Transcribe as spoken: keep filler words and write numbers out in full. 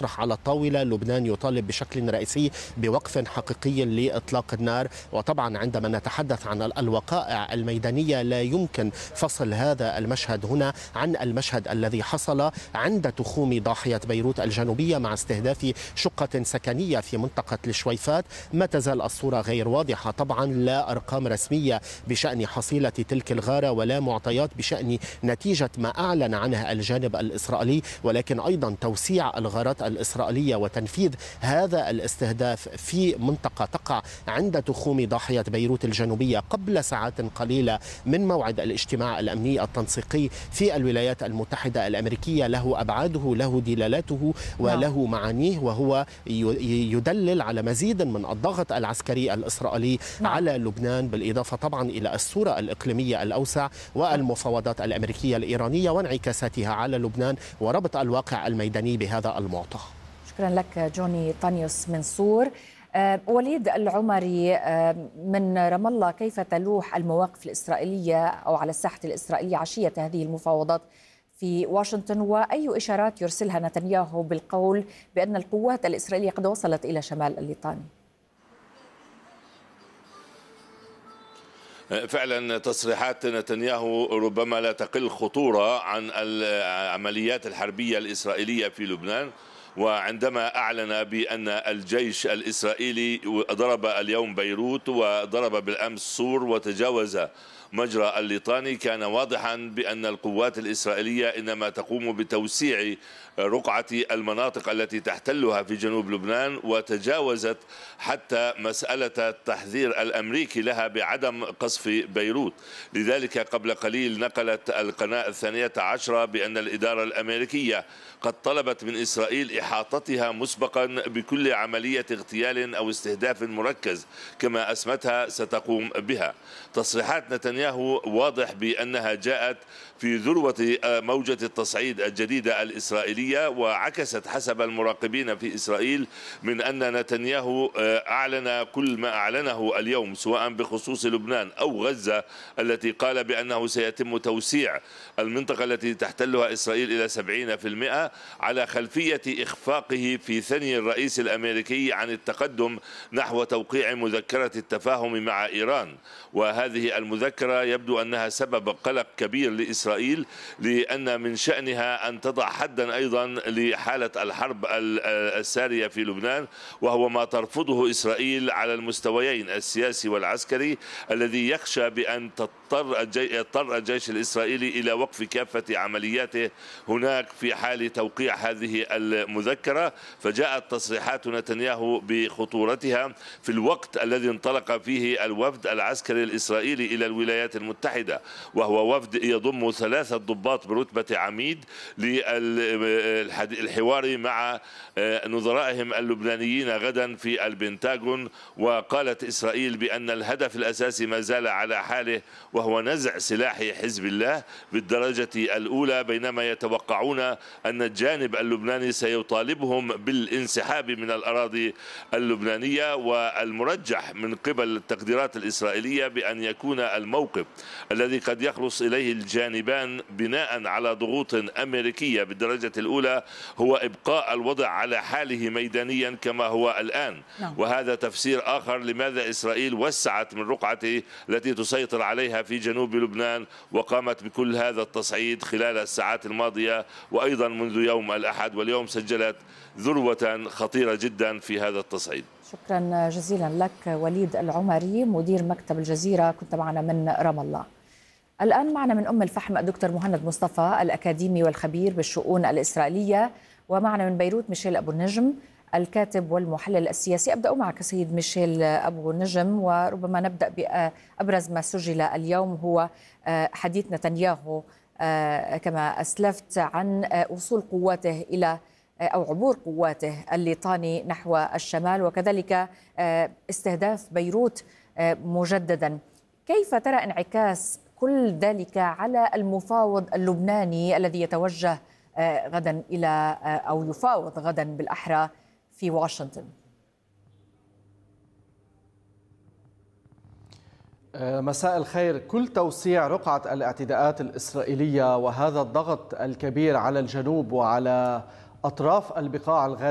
يطرح على الطاولة. لبنان يطالب بشكل رئيسي بوقف حقيقي لإطلاق النار. وطبعا عندما نتحدث عن الوقائع الميدانية لا يمكن فصل هذا المشهد هنا عن المشهد الذي حصل عند تخوم ضاحية بيروت الجنوبية مع استهداف شقة سكنية في منطقة الشويفات. ما تزال الصورة غير واضحة طبعا، لا أرقام رسمية بشأن حصيلة تلك الغارة ولا معطيات بشأن نتيجة ما أعلن عنها الجانب الإسرائيلي، ولكن أيضا توسيع الغارات الإسرائيلية وتنفيذ هذا الاستهداف في منطقة تقع عند تخوم ضاحية بيروت الجنوبية قبل ساعات قليلة من موعد الاجتماع الأمني التنسيقي في الولايات المتحدة الأمريكية له أبعاده، له دلالته وله معانيه، وهو يدلل على مزيد من الضغط العسكري الإسرائيلي على لبنان، بالإضافة طبعا إلى الصورة الإقليمية الأوسع والمفاوضات الأمريكية الإيرانية وانعكاساتها على لبنان وربط الواقع الميداني بهذا المعطى. شكرا لك جوني طانيوس من صور. أه وليد العمري أه من رام الله، كيف تلوح المواقف الإسرائيلية أو على الساحة الإسرائيلية عشية هذه المفاوضات في واشنطن، وأي إشارات يرسلها نتنياهو بالقول بأن القوات الإسرائيلية قد وصلت إلى شمال الليطاني؟ فعلا تصريحات نتنياهو ربما لا تقل خطورة عن العمليات الحربية الإسرائيلية في لبنان. وعندما أعلن بأن الجيش الإسرائيلي ضرب اليوم بيروت وضرب بالأمس صور وتجاوز مجرى الليطاني، كان واضحا بأن القوات الإسرائيلية إنما تقوم بتوسيع رقعة المناطق التي تحتلها في جنوب لبنان، وتجاوزت حتى مسألة التحذير الأمريكي لها بعدم قصف بيروت. لذلك قبل قليل نقلت القناة الثانية عشرة بأن الإدارة الأمريكية قد طلبت من إسرائيل إحاطتها مسبقا بكل عملية اغتيال أو استهداف مركز كما أسمتها ستقوم بها. تصريحات نتنياهو واضح بأنها جاءت في ذروة موجة التصعيد الجديدة الإسرائيلية، وعكست حسب المراقبين في إسرائيل من أن نتنياهو أعلن كل ما أعلنه اليوم سواء بخصوص لبنان أو غزة التي قال بأنه سيتم توسيع المنطقة التي تحتلها إسرائيل إلى سبعين بالمئة على خلفية إخفاقه في ثني الرئيس الأمريكي عن التقدم نحو توقيع مذكرة التفاهم مع إيران. وهذه المذكرة يبدو أنها سبب قلق كبير لإسرائيل، لأن من شأنها أن تضع حدا أيضا لحالة الحرب السارية في لبنان، وهو ما ترفضه إسرائيل على المستويين السياسي والعسكري، الذي يخشى بأن تضطر يضطر الجيش الإسرائيلي إلى وقف كافة عملياته هناك في حال توقيع هذه المذكرة. فجاءت تصريحات نتنياهو بخطورتها في الوقت الذي انطلق فيه الوفد العسكري الإسرائيلي إلى الولايات المتحدة، وهو وفد يضم ثلاثة ضباط برتبة عميد للحوار مع نظرائهم اللبنانيين غدا في البنتاغون. وقالت إسرائيل بأن الهدف الأساسي ما زال على حاله، وهو نزع سلاح حزب الله بالدرجة الأولى، بينما يتوقعون أن الجانب اللبناني سيطالبهم بالانسحاب من الأراضي اللبنانية. والمرجح من قبل التقديرات الإسرائيلية بأن يكون الموقف الذي قد يخلص إليه الجانبان بناء على ضغوط أمريكية بالدرجة الأولى هو إبقاء الوضع على حاله ميدانيا كما هو الآن. وهذا تفسير آخر لماذا إسرائيل وسعت من رقعته التي تسيطر عليها في جنوب لبنان وقامت بكل هذا التصعيد خلال الساعات الماضية، وأيضا منذ يوم الأحد، واليوم سجلت ذروة خطيرة جدا في هذا التصعيد. شكرا جزيلا لك وليد العمري مدير مكتب الجزيرة، كنت معنا من رام الله. الآن معنا من أم الفحم الدكتور مهند مصطفى الأكاديمي والخبير بالشؤون الإسرائيلية، ومعنا من بيروت ميشيل أبو النجم الكاتب والمحلل السياسي. أبدأ معك سيد ميشيل أبو النجم، وربما نبدأ بأبرز ما سجل اليوم هو حديث نتنياهو كما أسلفت عن وصول قواته إلى أو عبور قواته الليطاني نحو الشمال، وكذلك استهداف بيروت مجددا. كيف ترى انعكاس كل ذلك على المفاوض اللبناني الذي يتوجه غدا إلى أو يفاوض غدا بالأحرى في واشنطن؟ مساء الخير. كل توسيع رقعة الاعتداءات الإسرائيلية وهذا الضغط الكبير على الجنوب وعلى أطراف البقاع الغربية